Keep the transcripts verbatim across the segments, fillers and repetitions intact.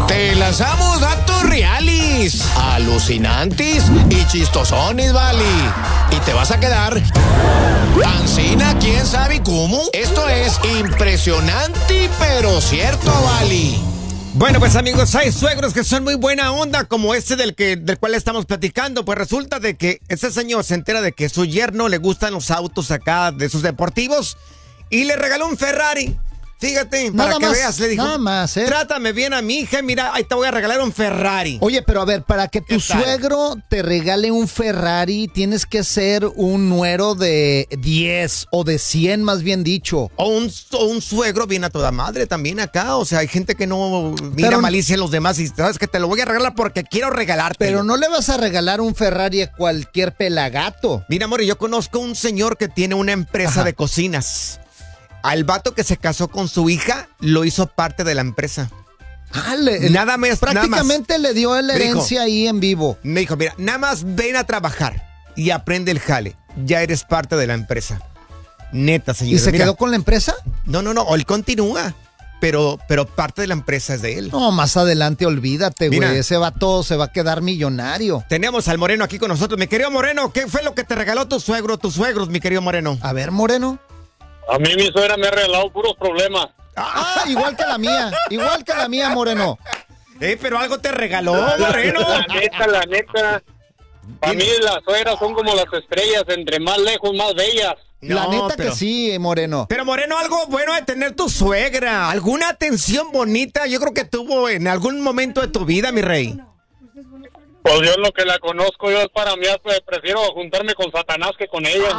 Te lanzamos datos reales, alucinantes y chistosones, vale. Y te vas a quedar ancina, quién sabe cómo. Esto es impresionante, pero cierto, vale. Bueno, pues amigos, hay suegros que son muy buena onda, como este del que del cual estamos platicando. Pues resulta de que ese señor se entera de que su yerno le gustan los autos acá de esos deportivos y le regaló un Ferrari. Fíjate, nada para que más, veas, le dijo, nada más, ¿eh? Trátame bien a mi hija, mira, ahí te voy a regalar un Ferrari. Oye, pero a ver, para que tu suegro te regale un Ferrari, tienes que ser un nuero de diez o de cien, más bien dicho. O un, o un suegro bien a toda madre también acá, o sea, hay gente que no mira pero, malicia en los demás y sabes que te lo voy a regalar porque quiero regalarte. Pero no le vas a regalar un Ferrari a cualquier pelagato. Mira, amor, yo conozco un señor que tiene una empresa Ajá. de cocinas. Al vato que se casó con su hija, lo hizo parte de la empresa. Ah, le, nada más. Prácticamente nada más. le dio la herencia dijo, ahí en vivo. Me dijo, mira, nada más ven a trabajar y aprende el jale. Ya eres parte de la empresa. Neta, señor. ¿Y se mira, quedó con la empresa? No, no, no, él continúa. Pero, pero parte de la empresa es de él. No, más adelante olvídate, güey. Ese vato se va a quedar millonario. Tenemos al Moreno aquí con nosotros. Mi querido Moreno, ¿qué fue lo que te regaló tu suegro, tus suegros, mi querido Moreno? A ver, Moreno. A mí mi suegra me ha regalado puros problemas. Ah, igual que la mía, igual que la mía, Moreno. Eh, pero algo te regaló, Moreno. La neta, la neta. Para mí las suegras son como las estrellas, entre más lejos, más bellas. No, la neta pero, que sí, Moreno. Pero Moreno, algo bueno de tener tu suegra. Alguna atención bonita, yo creo que tuvo en algún momento de tu vida, mi rey. Pues yo lo que la conozco, yo para mí pues, prefiero juntarme con Satanás que con ella.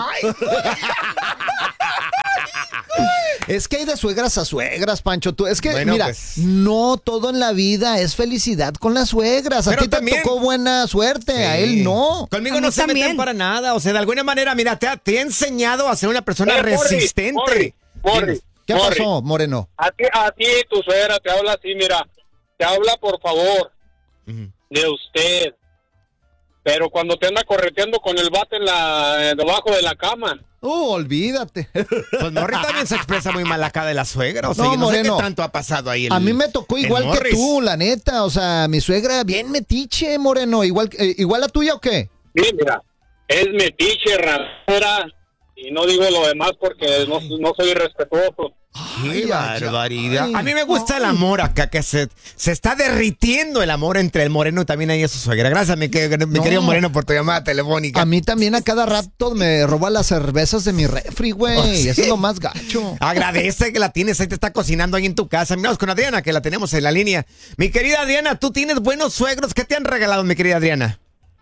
Es que hay de suegras a suegras, Pancho. Tú, es que, bueno, mira, pues, no todo en la vida es felicidad con las suegras. A ti también te tocó buena suerte, sí. A él no. Conmigo no se también. meten para nada. O sea, de alguna manera, mira, te ha, te ha enseñado a ser una persona eh, resistente. Morri, Morri, ¿Qué Morri. pasó, Moreno? A ti, a ti tu suegra te habla así, mira. Te habla por favor. Uh-huh. De usted, pero cuando te anda correteando con el bate en la, debajo de la cama. Oh, olvídate. Pues Morris también se expresa muy mal acá de la suegra, o sea, no, yo no Moreno, sé qué tanto ha pasado ahí. El, a mí me tocó igual que tú, la neta, o sea, mi suegra bien metiche, Moreno, igual, eh, igual la tuya o qué? Sí, mira, es metiche, ranera, y no digo lo demás porque no, no soy respetuoso. ¡Qué barbaridad! A mí me gusta el amor acá, que se, se está derritiendo el amor entre el Moreno y también ahí a su suegra. Gracias, mi, mi no. querido Moreno, por tu llamada telefónica. A mí también a cada rato me roba las cervezas de mi refri, güey. Oh, ¿sí? Eso es lo más gacho. Agradece que la tienes, ahí te está cocinando ahí en tu casa. Miramos con Adriana, que la tenemos en la línea. Mi querida Adriana, tú tienes buenos suegros. ¿Qué te han regalado, mi querida Adriana?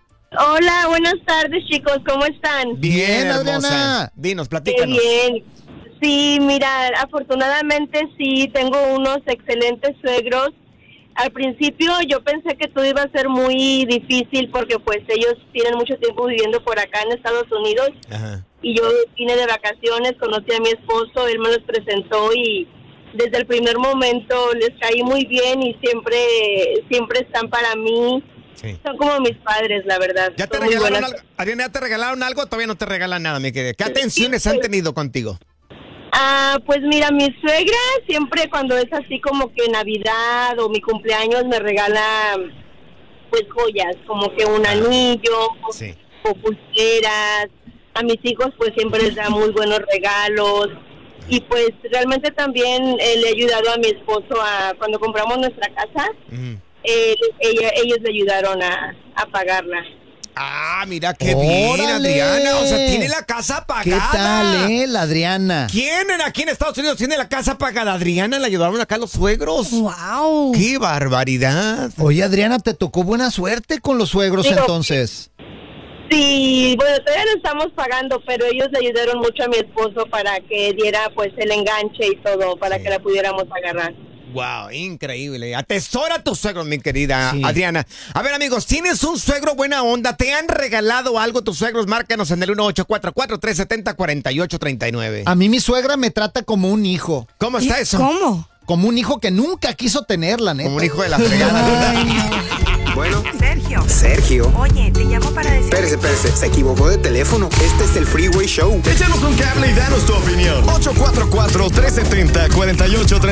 Hola, buenas tardes, chicos. ¿Cómo están? Bien, bien Adriana. Hermosa. Dinos, platícanos. Qué bien. Sí, mira, afortunadamente sí, tengo unos excelentes suegros. Al principio yo pensé que todo iba a ser muy difícil porque pues ellos tienen mucho tiempo viviendo por acá en Estados Unidos. Ajá. Y yo vine de vacaciones, conocí a mi esposo, él me los presentó y desde el primer momento les caí muy bien y siempre, siempre están para mí. Sí. Son como mis padres, la verdad. ¿Ya te regalaron algo? Adriana, ¿ya te regalaron algo o todavía no te regalan nada, mi querida? ¿Qué atenciones sí, pues, han tenido contigo? Ah, pues mira, mi suegra siempre cuando es así como que Navidad o mi cumpleaños me regala pues joyas, como que un anillo sí. o pulseras. A mis hijos pues siempre les da muy buenos regalos y pues realmente también eh, le he ayudado a mi esposo a cuando compramos nuestra casa, uh-huh. eh, ella, ellos le ayudaron a, a pagarla. Ah, mira qué bien, Adriana. O sea, tiene la casa pagada. ¿Qué tal, eh, la Adriana? ¿Quién aquí en Estados Unidos tiene la casa pagada? Adriana, le ayudaron acá los suegros. ¡Wow! ¡Qué barbaridad! Oye, Adriana, te tocó buena suerte con los suegros, sí, entonces. Sí, bueno, todavía no estamos pagando, pero ellos le ayudaron mucho a mi esposo para que diera pues el enganche y todo, para sí. que la pudiéramos agarrar. Wow, increíble. Atesora a tus suegros, mi querida sí. Adriana. A ver, amigos, ¿tienes un suegro buena onda? ¿Te han regalado algo tus suegros? Márcanos en el uno ocho cuatro cuatro, tres siete cero, cuatro ocho tres nueve. A mí mi suegra me trata como un hijo. ¿Cómo está eso? ¿Cómo? Como un hijo que nunca quiso tener, la neta. Como un hijo de la fregada. Bueno. Sergio. Sergio. Oye, te llamo para decir... Espérese, espérese, se equivocó de teléfono. Este es el Freeway Show. Échanos un cable y danos tu opinión. ocho cuatro cuatro, tres siete cero, cuatro ocho tres